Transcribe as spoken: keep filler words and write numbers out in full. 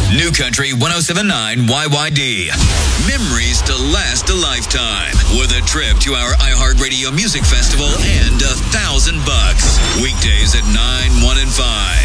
New Country one oh seven point nine Y Y D. Memories to last a lifetime. With a trip to our iHeartRadio Music Festival and a thousand bucks. Weekdays at nine, one, and five.